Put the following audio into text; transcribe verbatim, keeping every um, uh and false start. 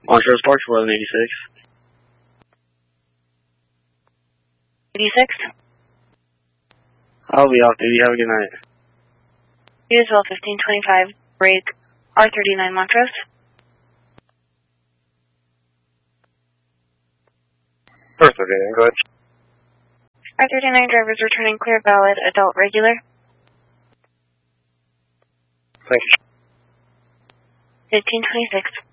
Montrose Park, eleven eighty-six. eighty-six? I'll be off duty. Have a good night. You as well, fifteen twenty-five, break R thirty-nine Montrose. R thirty-nine, go ahead. R thirty-nine drivers returning clear, valid, adult, regular. Thank you. fifteen twenty-six.